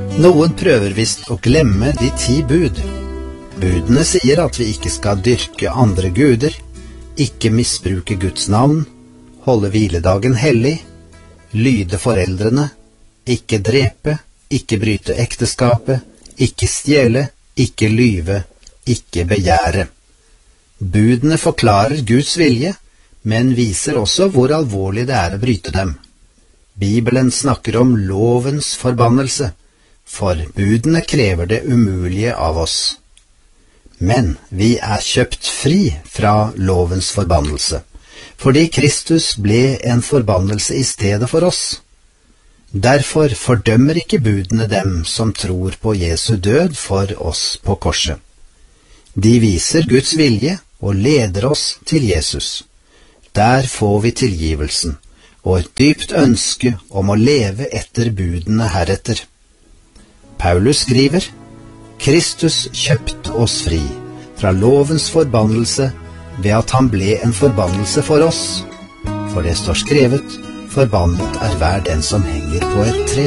Noen prøver visst å glemme de 10 bud. Budene sier at vi ikke skal dyrke andre guder, ikke misbruke Guds navn, holde hviledagen hellig, lyde foreldrene, ikke drepe, ikke bryte ekteskapet, ikke stjele, ikke lyve, ikke begjære. Budene forklarer Guds vilje, men viser også hvor alvorlig det er å bryte dem. Bibelen snakker om lovens forbannelse, for budene krever det umulige av oss. Men vi er kjøpt fri fra lovens forbannelse, fordi Kristus ble en forbannelse i stedet for oss. Derfor fordømmer ikke budene dem som tror på Jesu død for oss på korset. De viser Guds vilje og leder oss til Jesus. Der får vi tilgivelsen og et dypt ønske om å leve etter budene heretter. Paulus skriver: Kristus kjøpte oss fri fra lovens forbannelse ved at han ble en forbannelse for oss. For det står skrevet: forbannet er hver den som henger på et tre.